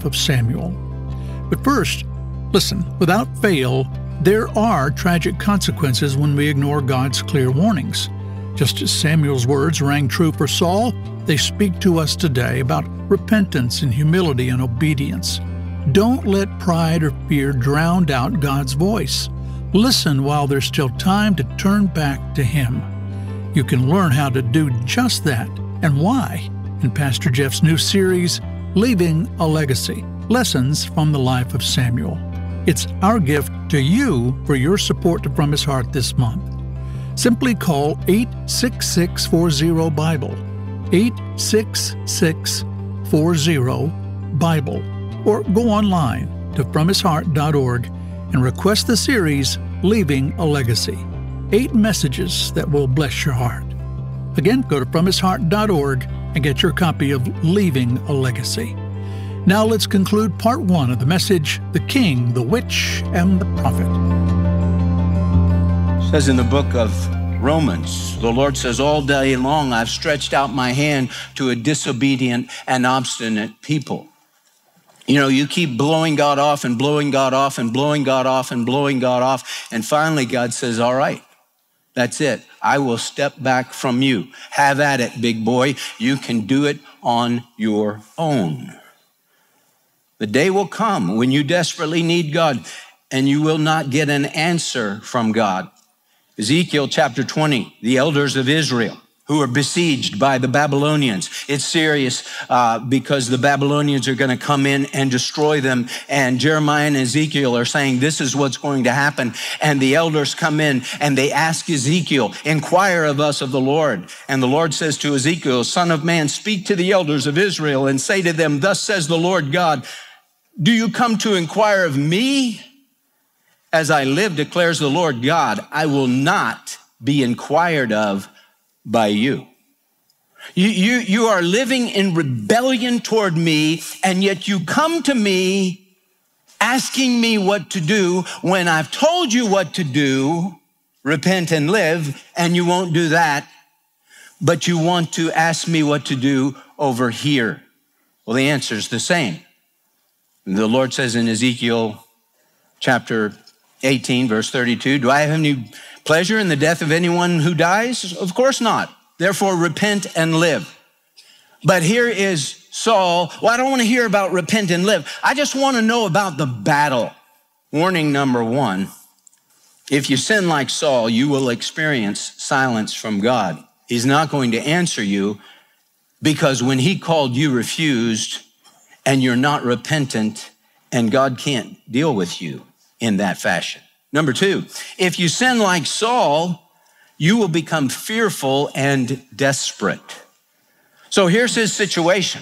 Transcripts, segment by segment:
of Samuel. But first, listen, without fail, there are tragic consequences when we ignore God's clear warnings. Just as Samuel's words rang true for Saul, they speak to us today about repentance and humility and obedience. Don't let pride or fear drown out God's voice. Listen while there's still time to turn back to Him. You can learn how to do just that and why in Pastor Jeff's new series, Leaving a Legacy, Lessons from the Life of Samuel. It's our gift to you for your support to From His Heart this month. Simply call 86640-BIBLE, 86640-BIBLE, or go online to FromHisHeart.org and request the series, Leaving a Legacy, 8 messages that will bless your heart. Again, go to FromHisHeart.org and get your copy of Leaving a Legacy. Now let's conclude part 1 of the message, The King, the Witch, and the Prophet. It says in the book of Romans, the Lord says, all day long I've stretched out my hand to a disobedient and obstinate people. You know, you keep blowing God off and blowing God off and blowing God off and blowing God off. And finally God says, all right, that's it. I will step back from you. Have at it, big boy. You can do it on your own. The day will come when you desperately need God and you will not get an answer from God. Ezekiel chapter 20, the elders of Israel who are besieged by the Babylonians. It's serious because the Babylonians are going to come in and destroy them. And Jeremiah and Ezekiel are saying, this is what's going to happen. And the elders come in and they ask Ezekiel, inquire of us of the Lord. And the Lord says to Ezekiel, Son of man, speak to the elders of Israel and say to them, thus says the Lord God, do you come to inquire of me? As I live, declares the Lord God, I will not be inquired of by you. You are living in rebellion toward me, and yet you come to me asking me what to do when I've told you what to do, repent and live, and you won't do that, but you want to ask me what to do over here. Well, the answer is the same. The Lord says in Ezekiel chapter 18, verse 32, do I have any pleasure in the death of anyone who dies? Of course not. Therefore, repent and live. But here is Saul. Well, I don't want to hear about repent and live. I just want to know about the battle. Warning number 1, if you sin like Saul, you will experience silence from God. He's not going to answer you because when he called, you refused, and you're not repentant, and God can't deal with you in that fashion. Number 2, if you sin like Saul, you will become fearful and desperate. So here's his situation.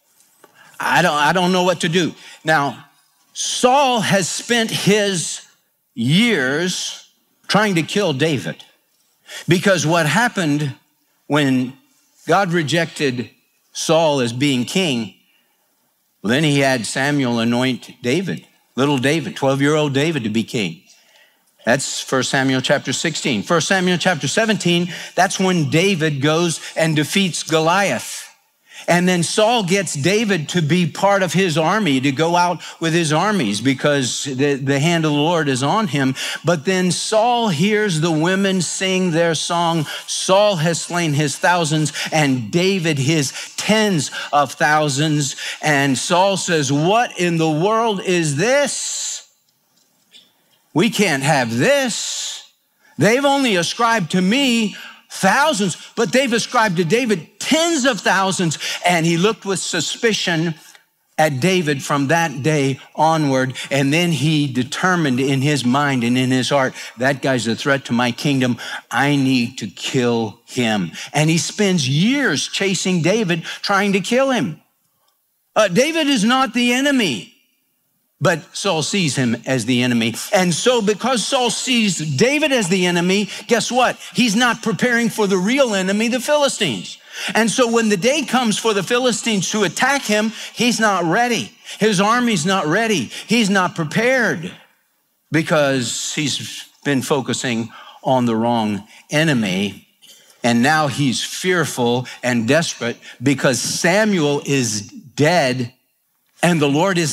I don't know what to do. Now, Saul has spent his years trying to kill David because what happened when God rejected Saul as being king, well, then he had Samuel anoint David, little David, 12-year-old David to be king. That's 1 Samuel chapter 16. 1 Samuel chapter 17, that's when David goes and defeats Goliath. And then Saul gets David to be part of his army, to go out with his armies because the hand of the Lord is on him. But then Saul hears the women sing their song, Saul has slain his thousands and David his tens of thousands. And Saul says, what in the world is this? We can't have this. They've only ascribed to me thousands, but they've ascribed to David tens of thousands. And he looked with suspicion at David from that day onward. And then he determined in his mind and in his heart, that guy's a threat to my kingdom. I need to kill him. And he spends years chasing David, trying to kill him. David is not the enemy. But Saul sees him as the enemy. And so because Saul sees David as the enemy, guess what? He's not preparing for the real enemy, the Philistines. And so when the day comes for the Philistines to attack him, he's not ready. His army's not ready. He's not prepared because he's been focusing on the wrong enemy. And now he's fearful and desperate because Samuel is dead and the Lord is